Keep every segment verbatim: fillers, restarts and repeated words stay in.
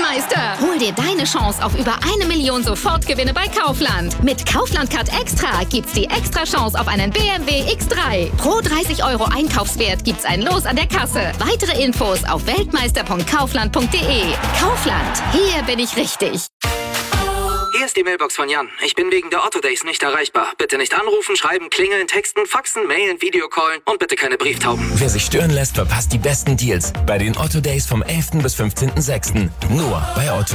Weltmeister. Hol dir deine Chance auf über eine Million Sofortgewinne bei Kaufland. Mit Kaufland Card Extra gibt's die extra Chance auf einen B M W X drei. Pro dreißig Euro Einkaufswert gibt's ein Los an der Kasse. Weitere Infos auf weltmeister punkt kaufland punkt de. Kaufland, hier bin ich richtig. Hier ist die Mailbox von Jan. Ich bin wegen der Otto Days nicht erreichbar. Bitte nicht anrufen, schreiben, klingeln, texten, faxen, mailen, Videocallen und bitte keine Brieftauben. Wer sich stören lässt, verpasst die besten Deals bei den Otto Days vom elften bis fünfzehnten sechsten Nur bei Otto.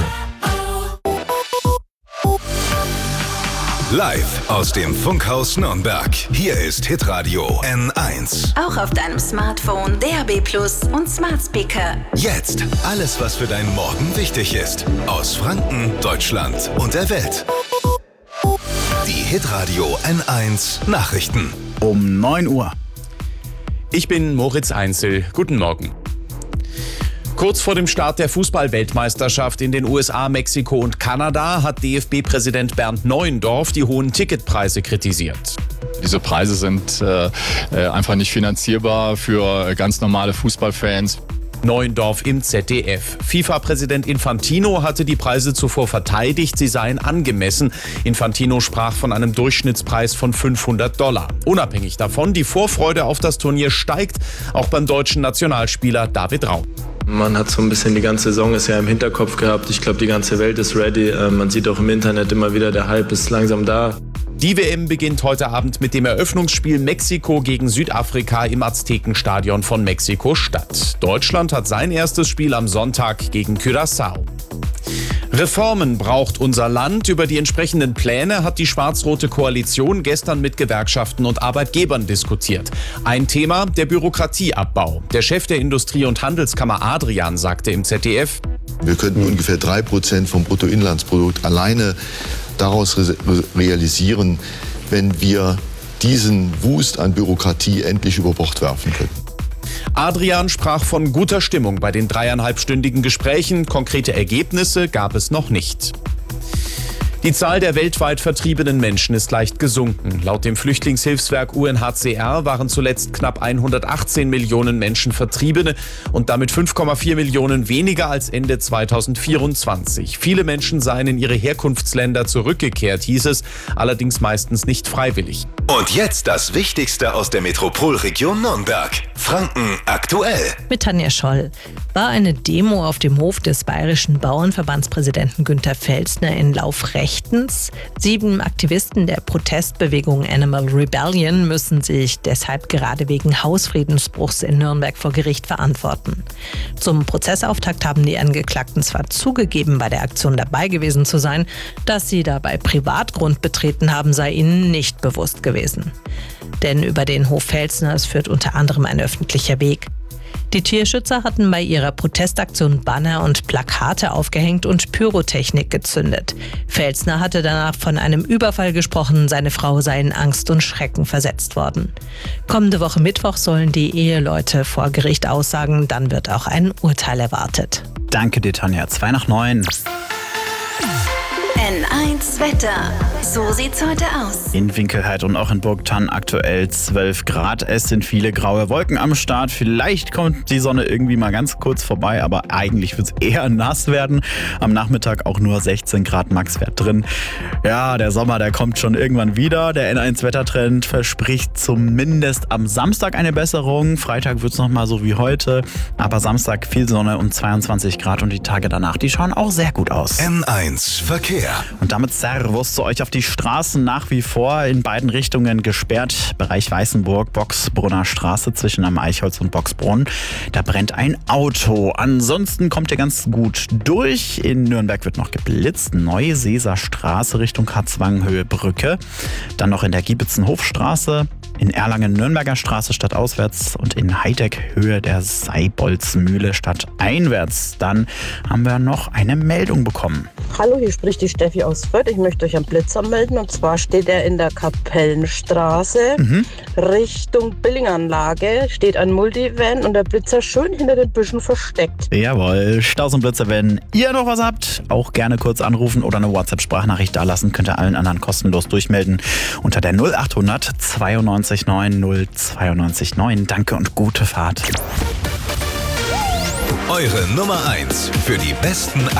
Live aus dem Funkhaus Nürnberg. Hier ist Hitradio N eins. Auch auf deinem Smartphone, D A B Plus und Smart Speaker. Jetzt alles, was für deinen Morgen wichtig ist. Aus Franken, Deutschland und der Welt. Die Hitradio N eins Nachrichten. Um neun Uhr. Ich bin Moritz Einzel. Guten Morgen. Kurz vor dem Start der Fußball-Weltmeisterschaft in den U S A, Mexiko und Kanada hat D F B-Präsident Bernd Neuendorf die hohen Ticketpreise kritisiert. Diese Preise sind äh, einfach nicht finanzierbar für ganz normale Fußballfans. Neuendorf im Z D F. FIFA-Präsident Infantino hatte die Preise zuvor verteidigt, sie seien angemessen. Infantino sprach von einem Durchschnittspreis von fünfhundert Dollar. Unabhängig davon, die Vorfreude auf das Turnier steigt, auch beim deutschen Nationalspieler David Raum. Man hat so ein bisschen die ganze Saison ist ja im Hinterkopf gehabt. Ich glaube, die ganze Welt ist ready. Man sieht auch im Internet immer wieder, der Hype ist langsam da. Die W M beginnt heute Abend mit dem Eröffnungsspiel Mexiko gegen Südafrika im Aztekenstadion von Mexiko-Stadt. Deutschland hat sein erstes Spiel am Sonntag gegen Curaçao. Reformen braucht unser Land. Über die entsprechenden Pläne hat die schwarz-rote Koalition gestern mit Gewerkschaften und Arbeitgebern diskutiert. Ein Thema, der Bürokratieabbau. Der Chef der Industrie- und Handelskammer Adrian sagte im Z D F: Wir könnten ungefähr drei Prozent vom Bruttoinlandsprodukt alleine daraus re- realisieren, wenn wir diesen Wust an Bürokratie endlich über Bord werfen können. Adrian sprach von guter Stimmung bei den dreieinhalbstündigen Gesprächen. Konkrete Ergebnisse gab es noch nicht. Die Zahl der weltweit vertriebenen Menschen ist leicht gesunken. Laut dem Flüchtlingshilfswerk U N H C R waren zuletzt knapp hundertachtzehn Millionen Menschen Vertriebene und damit fünf Komma vier Millionen weniger als Ende zweitausendvierundzwanzig. Viele Menschen seien in ihre Herkunftsländer zurückgekehrt, hieß es, allerdings meistens nicht freiwillig. Und jetzt das Wichtigste aus der Metropolregion Nürnberg. Franken aktuell. Mit Tanja Scholl. War eine Demo auf dem Hof des bayerischen Bauernverbandspräsidenten Günter Pfälzner in Lauf rechtens. Sieben Aktivisten der Protestbewegung Animal Rebellion müssen sich deshalb gerade wegen Hausfriedensbruchs in Nürnberg vor Gericht verantworten. Zum Prozessauftakt haben die Angeklagten zwar zugegeben, bei der Aktion dabei gewesen zu sein, dass sie dabei Privatgrund betreten haben, sei ihnen nicht bewusst gewesen. Denn über den Hof Pfälzners führt unter anderem ein öffentlicher Weg. Die Tierschützer hatten bei ihrer Protestaktion Banner und Plakate aufgehängt und Pyrotechnik gezündet. Pfälzner hatte danach von einem Überfall gesprochen, seine Frau sei in Angst und Schrecken versetzt worden. Kommende Woche Mittwoch sollen die Eheleute vor Gericht aussagen, dann wird auch ein Urteil erwartet. Danke dir, Tanja. Zwei nach neun. N eins Wetter. So sieht's heute aus. In Winkelheit und auch in Burgthann aktuell zwölf Grad. Es sind viele graue Wolken am Start. Vielleicht kommt die Sonne irgendwie mal ganz kurz vorbei, aber eigentlich wird es eher nass werden. Am Nachmittag auch nur sechzehn Grad Maxwert drin. Ja, der Sommer, der kommt schon irgendwann wieder. Der N eins Wettertrend verspricht zumindest am Samstag eine Besserung. Freitag wird es nochmal so wie heute. Aber Samstag viel Sonne und zweiundzwanzig Grad und die Tage danach, die schauen auch sehr gut aus. N eins Verkehr. Und damit Servus zu euch auf die Straßen, nach wie vor in beiden Richtungen gesperrt. Bereich Weißenburg, Boxbrunner Straße zwischen am Eichholz und Boxbrunn. Da brennt ein Auto. Ansonsten kommt ihr ganz gut durch. In Nürnberg wird noch geblitzt. Neuseeser Straße Richtung Harzwangenhöhe Brücke. Dann noch in der Giebitzenhofstraße. In Erlangen Nürnberger Straße stadtauswärts und in Heideck Höhe der Seibolzmühle stadteinwärts. Dann haben wir noch eine Meldung bekommen. Hallo, hier spricht die Steffi aus Fürth. Ich möchte euch einen Blitzer melden. Und zwar steht er in der Kapellenstraße mhm. Richtung Billinganlage. Steht ein Multivan und der Blitzer schön hinter den Büschen versteckt. Jawohl, Staus und Blitzer, wenn ihr noch was habt, auch gerne kurz anrufen oder eine WhatsApp-Sprachnachricht dalassen. Könnt ihr allen anderen kostenlos durchmelden unter der null achthundert zweiundneunzig neun null zweiundneunzig neun. Danke und gute Fahrt. Eure Nummer eins für die besten